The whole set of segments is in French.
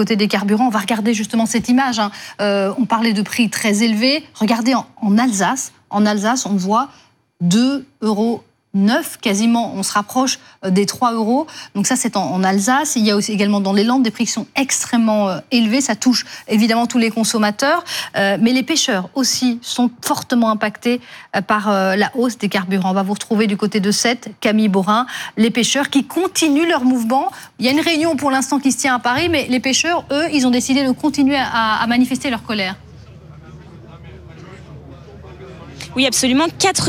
côté des carburants. On va regarder justement cette image. On parlait de prix très élevés. Regardez en Alsace. En Alsace, on voit 2,09 € quasiment. On se rapproche des 3 €. Donc ça, c'est en Alsace. Il y a aussi également dans les Landes des prix qui sont extrêmement élevés. Ça touche évidemment tous les consommateurs. Mais les pêcheurs aussi sont fortement impactés par la hausse des carburants. On va vous retrouver du côté de Sète, Camille Borin, les pêcheurs qui continuent leur mouvement. Il y a une réunion pour l'instant qui se tient à Paris, mais les pêcheurs, eux, ils ont décidé de continuer à manifester leur colère. Oui, absolument.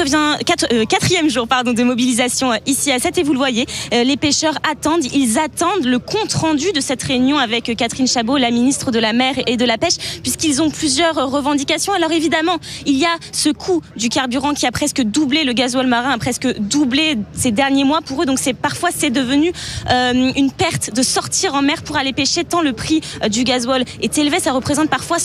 Quatrième jour de mobilisation ici à Sète. Et vous le voyez, les pêcheurs attendent. Ils attendent le compte-rendu de cette réunion avec Catherine Chabot, la ministre de la Mer et de la Pêche, puisqu'ils ont plusieurs revendications. Alors évidemment, il y a ce coût du carburant qui a presque doublé, le gasoil marin a presque doublé ces derniers mois pour eux. Donc parfois, c'est devenu une perte de sortir en mer pour aller pêcher, tant le prix du gasoil est élevé. Ça représente parfois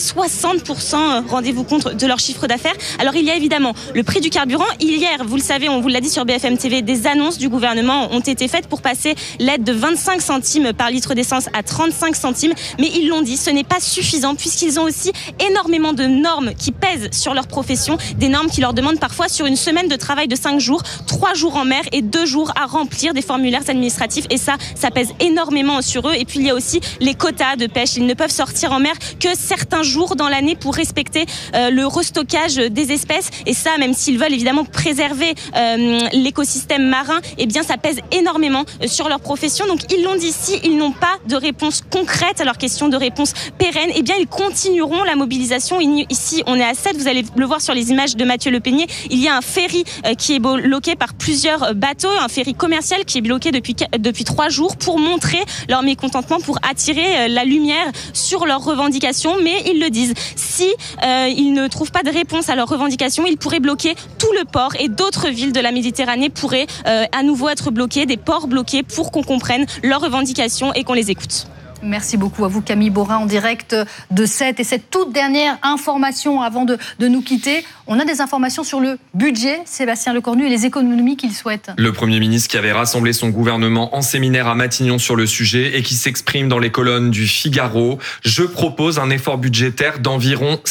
60%, rendez-vous compte, de leur chiffre d'affaires. Alors il y a évidemment le prix du carburant. Hier, vous le savez, on vous l'a dit sur BFM TV, des annonces du gouvernement ont été faites pour passer l'aide de 25 centimes par litre d'essence à 35 centimes. Mais ils l'ont dit, ce n'est pas suffisant puisqu'ils ont aussi énormément de normes qui pèsent sur leur profession. Des normes qui leur demandent parfois sur une semaine de travail de 5 jours, 3 jours en mer et 2 jours à remplir des formulaires administratifs. Et ça pèse énormément sur eux. Et puis il y a aussi les quotas de pêche. Ils ne peuvent sortir en mer que certains jours dans l'année pour respecter le restockage des espèces. Et ça, même s'ils veulent évidemment préserver l'écosystème marin, eh bien ça pèse énormément sur leur profession. Donc ils l'ont dit, si ils n'ont pas de réponse concrète à leur question, de réponse pérenne, eh bien ils continueront la mobilisation. Ici, on est à Sète, vous allez le voir sur les images de Mathieu Le Peigné. Il y a un ferry qui est bloqué par plusieurs bateaux, un ferry commercial qui est bloqué depuis 3 jours pour montrer leur mécontentement, pour attirer la lumière sur leurs revendications. Mais ils le disent, si ils ne trouvent pas de réponse à leurs revendications, ils pourraient bloquer tout le port et d'autres villes de la Méditerranée pourraient à nouveau être bloquées, des ports bloqués, pour qu'on comprenne leurs revendications et qu'on les écoute. Merci beaucoup à vous Camille Borin en direct de Sète. Et cette toute dernière information avant de nous quitter, on a des informations sur le budget, Sébastien Lecornu, et les économies qu'il souhaite. Le Premier ministre qui avait rassemblé son gouvernement en séminaire à Matignon sur le sujet et qui s'exprime dans les colonnes du Figaro. Je propose un effort budgétaire d'environ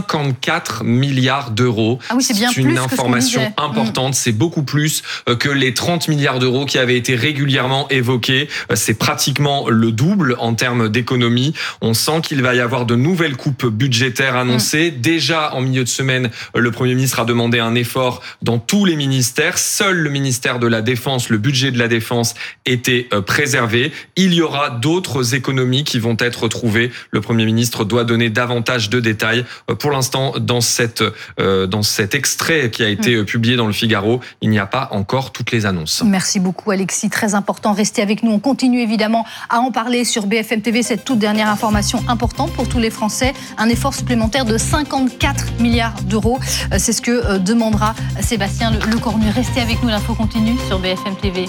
54 milliards d'euros. Ah oui, c'est bien plus une que information importante, c'est beaucoup plus que les 30 milliards d'euros qui avaient été régulièrement évoqués. C'est pratiquement le double en termes d'économie. On sent qu'il va y avoir de nouvelles coupes budgétaires annoncées. Déjà en milieu de semaine, le Premier ministre a demandé un effort dans tous les ministères. Seul le ministère de la Défense, le budget de la Défense était préservé. Il y aura d'autres économies qui vont être trouvées. Le Premier ministre doit donner davantage de détails. Pour l'instant, dans cet extrait qui a été publié dans le Figaro, il n'y a pas encore toutes les annonces. Merci beaucoup Alexis, très important. Restez avec nous, on continue évidemment à en parler sur BFM TV, cette toute dernière information importante pour tous les Français, un effort supplémentaire de 54 milliards d'euros. C'est ce que demandera Sébastien Lecornu. Restez avec nous, l'info continue sur BFM TV.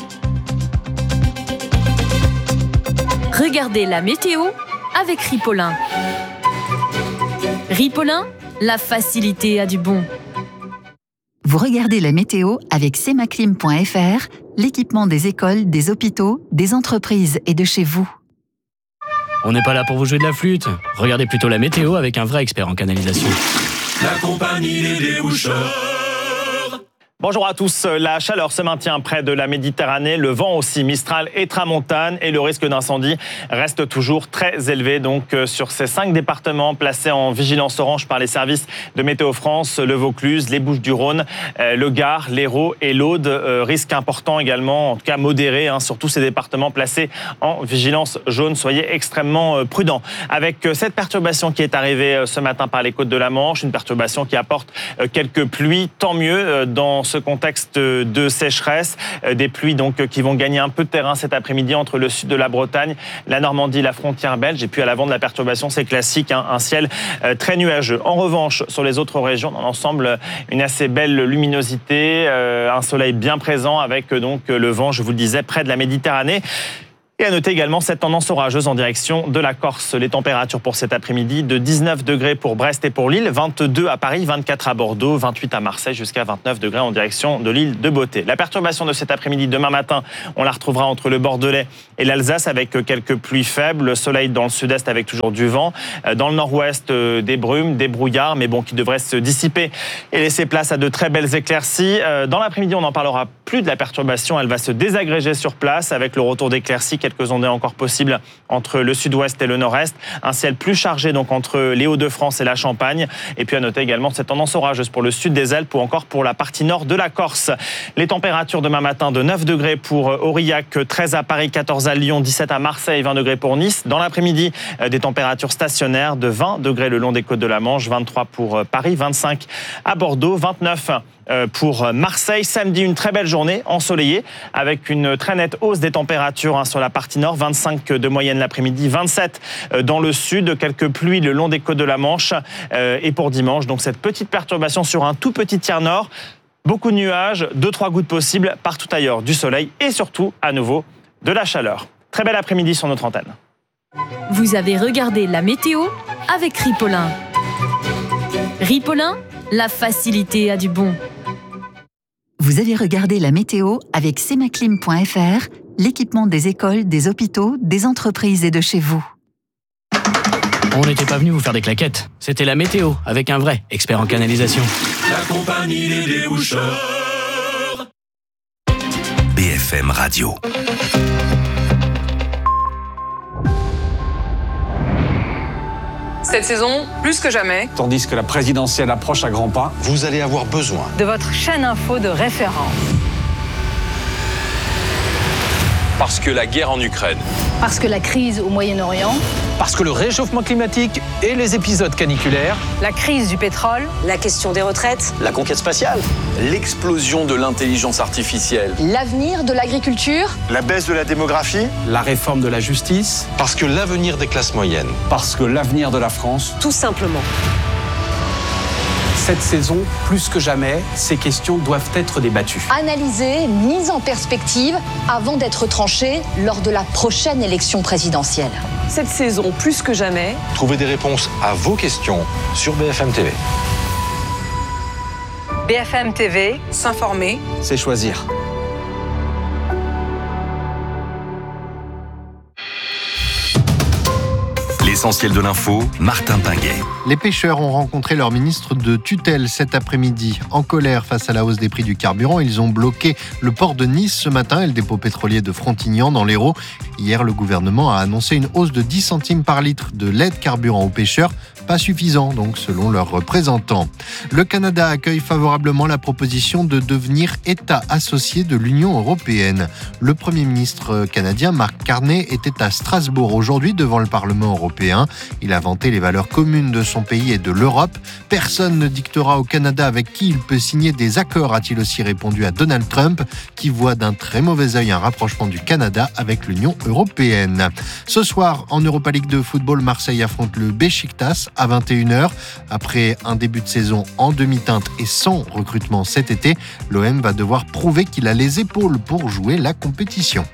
Regardez la météo avec Ripollin. Ripollin, la facilité a du bon. Vous regardez la météo avec semaclim.fr, l'équipement des écoles, des hôpitaux, des entreprises et de chez vous. On n'est pas là pour vous jouer de la flûte. Regardez plutôt la météo avec un vrai expert en canalisation. La compagnie des déboucheurs. Bonjour à tous. La chaleur se maintient près de la Méditerranée, le vent aussi, Mistral et Tramontane, et le risque d'incendie reste toujours très élevé. Donc sur ces 5 départements placés en vigilance orange par les services de Météo France, le Vaucluse, les Bouches-du-Rhône, le Gard, l'Hérault et l'Aude, risque important également, en tout cas modéré, sur tous ces départements placés en vigilance jaune. Soyez extrêmement prudents. Avec cette perturbation qui est arrivée ce matin par les côtes de la Manche, une perturbation qui apporte quelques pluies, tant mieux dans ce contexte de sécheresse, des pluies donc qui vont gagner un peu de terrain cet après-midi entre le sud de la Bretagne, la Normandie, la frontière belge, et puis à l'avant de la perturbation, c'est classique, un ciel très nuageux. En revanche, sur les autres régions, dans l'ensemble, une assez belle luminosité, un soleil bien présent avec donc le vent, je vous le disais, près de la Méditerranée. Et à noter également cette tendance orageuse en direction de la Corse. Les températures pour cet après-midi de 19 degrés pour Brest et pour Lille, 22 à Paris, 24 à Bordeaux, 28 à Marseille, jusqu'à 29 degrés en direction de l'île de Beauté. La perturbation de cet après-midi, demain matin, on la retrouvera entre le Bordelais et l'Alsace avec quelques pluies faibles. Le soleil dans le sud-est avec toujours du vent. Dans le nord-ouest, des brumes, des brouillards, mais bon, qui devraient se dissiper et laisser place à de très belles éclaircies. Dans l'après-midi, on n'en parlera plus de la perturbation. Elle va se désagréger sur place avec le retour d'éclaircies, quelques ondées encore possibles entre le sud-ouest et le nord-est. Un ciel plus chargé donc entre les Hauts-de-France et la Champagne. Et puis à noter également cette tendance orageuse pour le sud des Alpes ou encore pour la partie nord de la Corse. Les températures demain matin de 9 degrés pour Aurillac, 13 à Paris, 14 à Lyon, 17 à Marseille, 20 degrés pour Nice. Dans l'après-midi, des températures stationnaires de 20 degrés le long des côtes de la Manche, 23 pour Paris, 25 à Bordeaux, 29 pour Marseille. Samedi, une très belle journée ensoleillée avec une très nette hausse des températures sur la partie nord, 25 de moyenne l'après-midi, 27 dans le sud, quelques pluies le long des côtes de la Manche. Et pour dimanche, donc cette petite perturbation sur un tout petit tiers nord, beaucoup de nuages, 2-3 gouttes possibles, partout ailleurs du soleil et surtout à nouveau de la chaleur. Très bel après-midi sur notre antenne. Vous avez regardé la météo avec Ripollin. Ripollin, la facilité a du bon. Vous avez regardé la météo avec semaclim.fr, l'équipement des écoles, des hôpitaux, des entreprises et de chez vous. On n'était pas venu vous faire des claquettes. C'était la météo avec un vrai expert en canalisation. La compagnie des déboucheurs. BFM Radio. Cette saison, plus que jamais, tandis que la présidentielle approche à grands pas, vous allez avoir besoin de votre chaîne info de référence. Parce que la guerre en Ukraine. Parce que la crise au Moyen-Orient. Parce que le réchauffement climatique et les épisodes caniculaires. La crise du pétrole. La question des retraites. La conquête spatiale. L'explosion de l'intelligence artificielle. L'avenir de l'agriculture. La baisse de la démographie. La réforme de la justice. Parce que l'avenir des classes moyennes. Parce que l'avenir de la France. Tout simplement. Cette saison, plus que jamais, ces questions doivent être débattues. Analysées, mises en perspective, avant d'être tranchées lors de la prochaine élection présidentielle. Cette saison, plus que jamais, trouvez des réponses à vos questions sur BFM TV. BFM TV, s'informer, c'est choisir. L'essentiel de l'info, Martin Pinguet. Les pêcheurs ont rencontré leur ministre de tutelle cet après-midi. En colère face à la hausse des prix du carburant, ils ont bloqué le port de Nice ce matin et le dépôt pétrolier de Frontignan dans l'Hérault. Hier, le gouvernement a annoncé une hausse de 10 centimes par litre de l'aide carburant aux pêcheurs. Pas suffisant, donc, selon leurs représentants. Le Canada accueille favorablement la proposition de devenir État associé de l'Union européenne. Le Premier ministre canadien, Mark Carney, était à Strasbourg aujourd'hui devant le Parlement européen. Il a vanté les valeurs communes de son pays et de l'Europe. Personne ne dictera au Canada avec qui il peut signer des accords, a-t-il aussi répondu à Donald Trump, qui voit d'un très mauvais œil un rapprochement du Canada avec l'Union européenne. Ce soir, en Europa League de football, Marseille affronte le Beşiktaş à 21h. Après un début de saison en demi-teinte et sans recrutement cet été, l'OM va devoir prouver qu'il a les épaules pour jouer la compétition.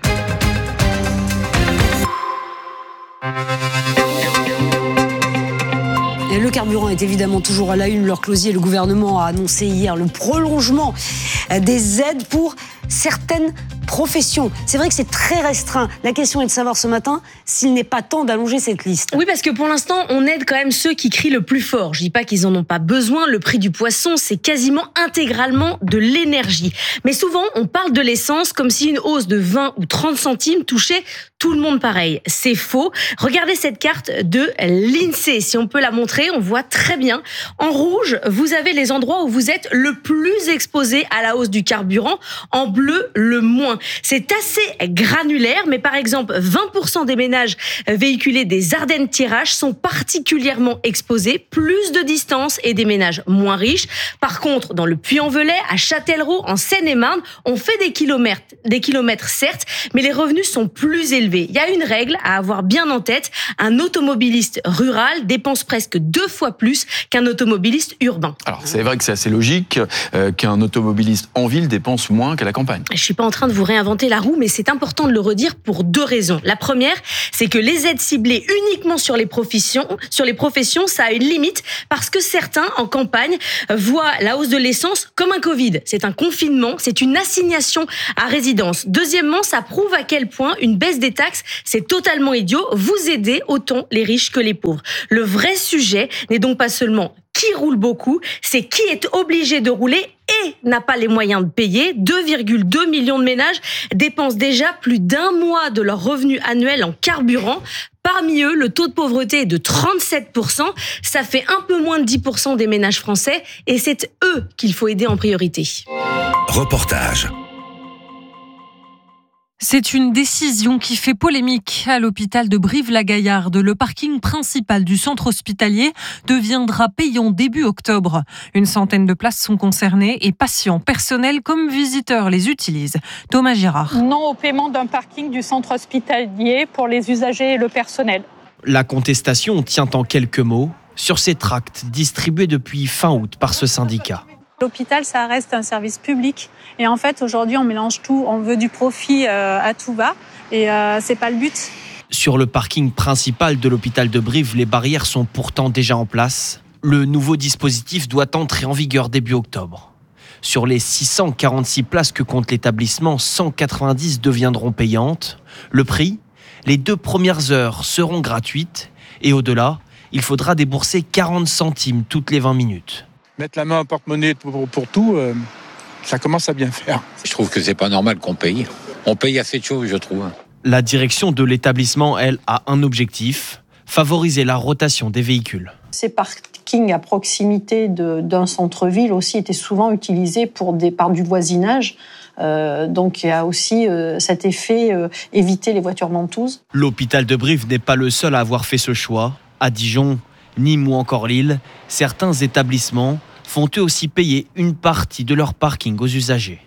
Le carburant est évidemment toujours à la une. Laure Closier, le gouvernement a annoncé hier le prolongement des aides pour certaines professions. C'est vrai que c'est très restreint. La question est de savoir ce matin s'il n'est pas temps d'allonger cette liste. Oui, parce que pour l'instant, on aide quand même ceux qui crient le plus fort. Je dis pas qu'ils en ont pas besoin. Le prix du poisson, c'est quasiment intégralement de l'énergie. Mais souvent, on parle de l'essence comme si une hausse de 20 ou 30 centimes touchait tout le monde pareil. C'est faux. Regardez cette carte de l'INSEE. Si on peut la montrer, on voit très bien. En rouge, vous avez les endroits où vous êtes le plus exposé à la hausse du carburant. En bleu, le moins. C'est assez granulaire, mais par exemple, 20% des ménages véhiculés des Ardennes-Thiérache sont particulièrement exposés, plus de distance et des ménages moins riches. Par contre, dans le Puy-en-Velay, à Châtellerault, en Seine-et-Marne, on fait des kilomètres certes, mais les revenus sont plus élevés. Il y a une règle à avoir bien en tête. Un automobiliste rural dépense presque 2 fois plus qu'un automobiliste urbain. Alors, c'est vrai que c'est assez logique qu'un automobiliste en ville dépense moins qu'à la campagne. Je suis pas en train de vous réinventer la roue, mais c'est important de le redire pour 2 raisons. La première, c'est que les aides ciblées uniquement sur les professions, ça a une limite parce que certains, en campagne, voient la hausse de l'essence comme un Covid. C'est un confinement, c'est une assignation à résidence. Deuxièmement, ça prouve à quel point une baisse des taxes, c'est totalement idiot. Vous aidez autant les riches que les pauvres. Le vrai sujet n'est donc pas seulement qui roule beaucoup, c'est qui est obligé de rouler et n'a pas les moyens de payer. 2,2 millions de ménages dépensent déjà plus d'1 mois de leur revenu annuel en carburant. Parmi eux, le taux de pauvreté est de 37%. Ça fait un peu moins de 10% des ménages français et c'est eux qu'il faut aider en priorité. Reportage. C'est une décision qui fait polémique. À l'hôpital de Brive-la-Gaillarde, le parking principal du centre hospitalier deviendra payant début octobre. Une centaine de places sont concernées et patients, personnels comme visiteurs les utilisent. Thomas Girard. Non au paiement d'un parking du centre hospitalier pour les usagers et le personnel. La contestation tient en quelques mots sur ces tracts distribués depuis fin août par ce syndicat. L'hôpital, ça reste un service public. Et en fait, aujourd'hui, on mélange tout. On veut du profit à tout va. Et c'est pas le but. Sur le parking principal de l'hôpital de Brive, les barrières sont pourtant déjà en place. Le nouveau dispositif doit entrer en vigueur début octobre. Sur les 646 places que compte l'établissement, 190 deviendront payantes. Le prix ? Les 2 premières heures seront gratuites. Et au-delà, il faudra débourser 40 centimes toutes les 20 minutes. Mettre la main au porte-monnaie pour tout, ça commence à bien faire. Je trouve que c'est pas normal qu'on paye. On paye assez de choses, je trouve. La direction de l'établissement, elle, a un objectif, favoriser la rotation des véhicules. Ces parkings à proximité d'un centre-ville aussi étaient souvent utilisés par du voisinage. Donc il y a aussi cet effet éviter les voitures ventouses. L'hôpital de Brive n'est pas le seul à avoir fait ce choix. À Dijon, Nîmes ou encore Lille, certains établissements font eux aussi payer une partie de leur parking aux usagers.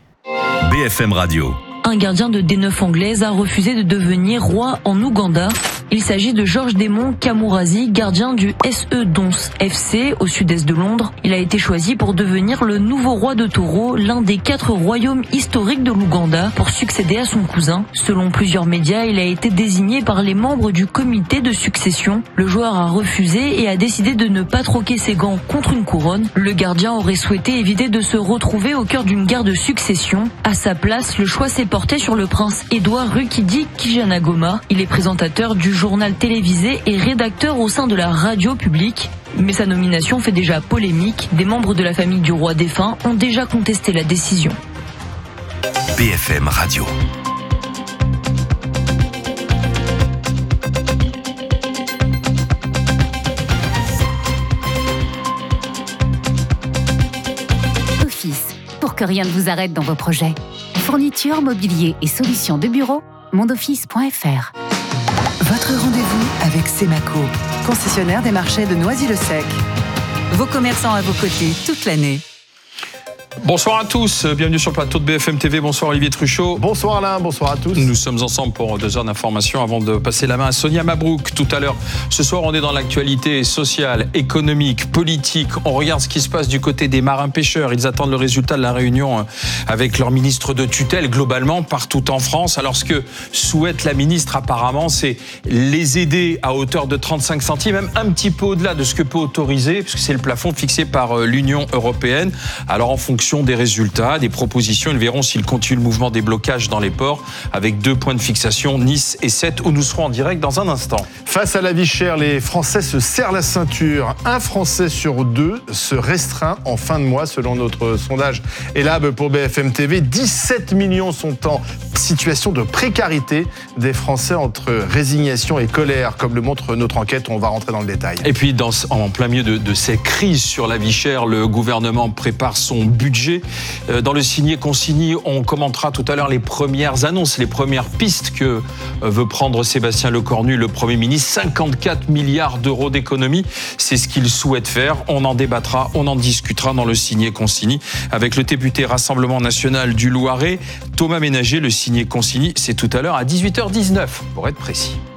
BFM Radio. Un gardien de D9 anglaise a refusé de devenir roi en Ouganda. Il s'agit de Georges Desmond Kamourazi, gardien du SE Dons FC au sud-est de Londres. Il a été choisi pour devenir le nouveau roi de taureau, l'un des 4 royaumes historiques de l'Ouganda, pour succéder à son cousin. Selon plusieurs médias, il a été désigné par les membres du comité de succession. Le joueur a refusé et a décidé de ne pas troquer ses gants contre une couronne. Le gardien aurait souhaité éviter de se retrouver au cœur d'une guerre de succession. À sa place, le choix s'est porté sur le prince Édouard Rukidi Kijanagoma. Il est présentateur du journal télévisé et rédacteur au sein de la radio publique. Mais sa nomination fait déjà polémique. Des membres de la famille du roi défunt ont déjà contesté la décision. BFM Radio. Office, pour que rien ne vous arrête dans vos projets. Fourniture, mobilier et solutions de bureau, mondoffice.fr. Votre rendez-vous avec Semaco, concessionnaire des marchés de Noisy-le-Sec. Vos commerçants à vos côtés toute l'année. Bonsoir à tous, bienvenue sur le plateau de BFM TV. Bonsoir Olivier Truchot. Bonsoir Alain, bonsoir à tous. Nous sommes ensemble pour 2 heures d'information avant de passer la main à Sonia Mabrouk tout à l'heure. Ce soir, on est dans l'actualité sociale, économique, politique. On regarde ce qui se passe du côté des marins-pêcheurs. Ils attendent le résultat de la réunion avec leur ministre de tutelle, globalement, partout en France. Alors, ce que souhaite la ministre, apparemment, c'est les aider à hauteur de 35 centimes, même un petit peu au-delà de ce que peut autoriser, puisque c'est le plafond fixé par l'Union européenne. Alors, en fonction des résultats, des propositions, ils verront s'ils continuent le mouvement des blocages dans les ports avec 2 points de fixation, Nice et Sète, où nous serons en direct dans un instant. Face à la vie chère, les Français se serrent la ceinture. 1 Français sur 2 se restreint en fin de mois, selon notre sondage Elab pour BFM TV. 17 millions sont en situation de précarité. Des Français entre résignation et colère, comme le montre notre enquête. On va rentrer dans le détail. Et puis, en plein milieu de ces crises sur la vie chère, le gouvernement prépare son budget. Dans le signé-consigné, on commentera tout à l'heure les premières annonces, les premières pistes que veut prendre Sébastien Lecornu, le Premier ministre. 54 milliards d'euros d'économies, c'est ce qu'il souhaite faire. On en débattra, on en discutera dans le signé-consigné avec le député Rassemblement National du Loiret, Thomas Ménager. Le signé-consigné, c'est tout à l'heure à 18h19, pour être précis.